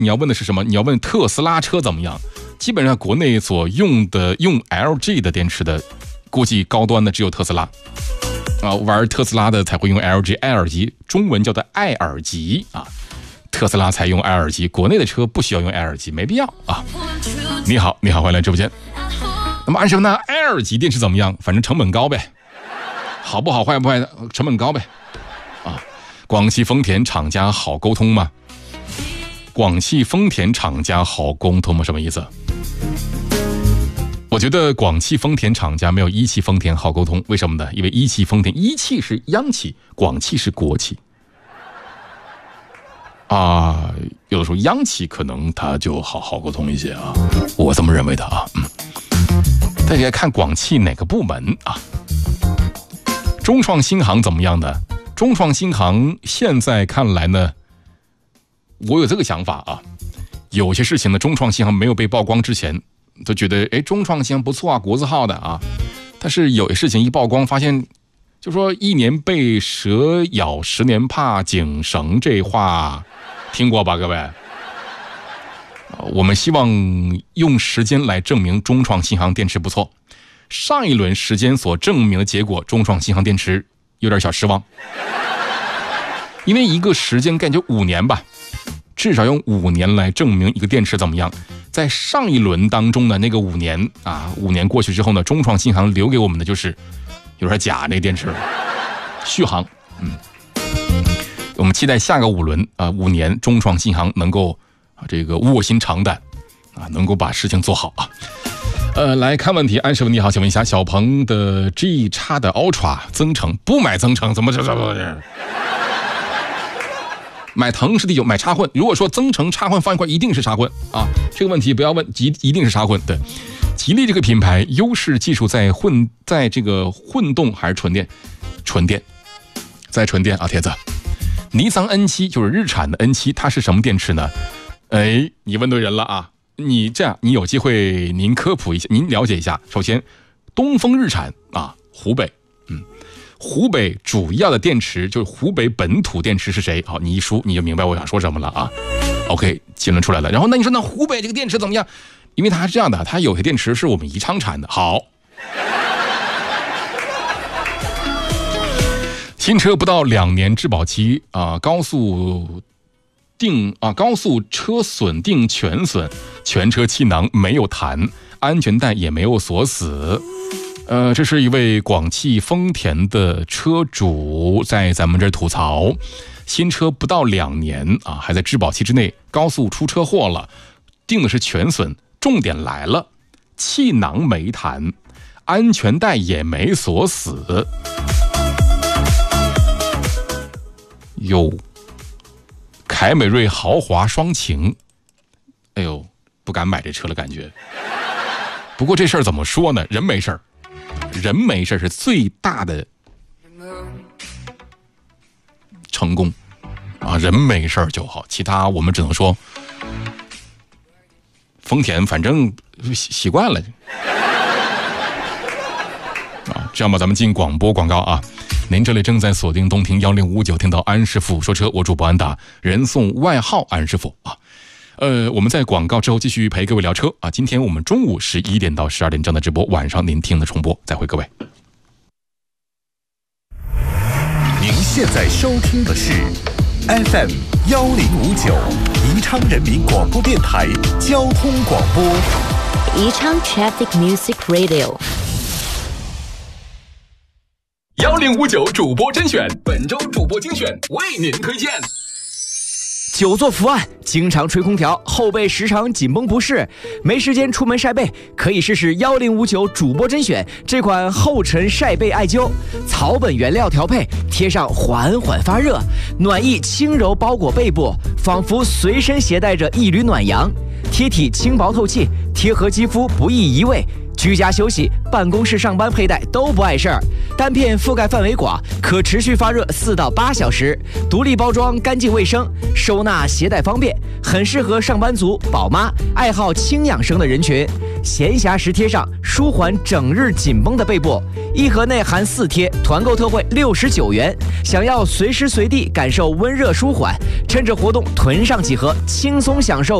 你要问的是什么？你要问特斯拉车怎么样？基本上国内所用 LG 的电池的，估计高端的只有特斯拉啊，玩特斯拉的才会用 LG 爱尔级，中文叫做爱尔级啊，特斯拉才用爱尔级，国内的车不需要用爱尔级，没必要啊。你好，欢迎来直播间。那么按说呢，爱尔级电池怎么样？反正成本高呗，好不好坏不坏成本高呗啊。广汽丰田厂家好沟通吗？广汽丰田厂家好沟通吗？什么意思？我觉得广汽丰田厂家没有一汽丰田好沟通，为什么呢？因为一汽丰田，一汽是央企，广汽是国企啊，有的时候央企可能它就好沟通一些啊，我这么认为的啊。大家看广汽哪个部门啊？中创新航怎么样呢？中创新航现在看来呢，我有这个想法啊，有些事情呢，中创新航没有被曝光之前，都觉得中创新航不错啊，国字号的啊。但是有些事情一曝光，发现就说1年被蛇咬，10年怕井绳，这话听过吧，各位？我们希望用时间来证明中创新航电池不错。上一轮时间所证明的结果，中创新航电池有点小失望，因为一个时间概念就5年吧，至少用5年来证明一个电池怎么样。在上一轮当中呢，那个5年啊，5年过去之后呢，中创新航留给我们的就是有点假那个电池续航。我们期待下个5轮啊，5年中创新航能够这个卧薪尝胆啊，能够把事情做好啊。来看问题，安师傅你好，请问一下，小鹏的 G 叉的 Ultra 增程不买增程怎么买腾势第9，买插混。如果说增程插混放一块，一定是插混啊，这个问题不要问，一定是插混。对，吉利这个品牌优势技术在这个混动还是纯电？纯电，在纯电啊，铁子。尼桑 N7 就是日产的 N7， 它是什么电池呢？你问对人了啊！你这样，你有机会您科普一下，您了解一下。首先，东风日产啊，湖北，湖北主要的电池就是湖北本土电池是谁？好，你一说你就明白我想说什么了啊。OK， 结论出来了。然后那你说那湖北这个电池怎么样？因为它是这样的，它有些电池是我们宜昌产的。好，新车不到2年质保期啊，高速车损定全损，全车气囊没有弹，安全带也没有锁死。这是一位广汽丰田的车主在咱们这儿吐槽，新车不到2年啊，还在质保期之内，高速出车祸了，定的是全损，重点来了，气囊没弹，安全带也没锁死。哟，凯美瑞豪华双擎，哎呦，不敢买这车了感觉。不过这事儿怎么说呢？人没事儿，人没事是最大的成功啊！人没事就好，其他我们只能说，丰田反正习惯了啊。这样吧，咱们进广播广告啊。您这里正在锁定动听1059，听到安师傅说车，我主播安达，人送外号安师傅啊。我们在广告之后继续陪各位聊车啊。今天我们中午11点到12点正在直播，晚上您听的重播。再会各位。 您现在收听的是 FM 1059宜昌人民广播电台交通广播， 宜昌 Traffic Music Radio。 1059主播甄选，本周主播精选为您推荐。 久坐伏案，经常吹空调，后背时常紧绷不适，没时间出门晒背，可以试试1059主播甄选这款后尘晒背艾灸，草本原料调配，贴上缓缓发热，暖意轻柔包裹背部，仿佛随身携带着一缕暖阳，贴体轻薄透气，贴合肌肤不易移位， 居家休息、办公室上班佩戴都不碍事儿。单片覆盖范围广，可持续发热4到8小时，独立包装，干净卫生，收纳携带方便，很适合上班族、宝妈、爱好轻养生的人群。闲暇时贴上，舒缓整日紧绷的背部。一盒内含4贴，团购特惠69元。想要随时随地感受温热舒缓，趁着活动囤上几盒，轻松享受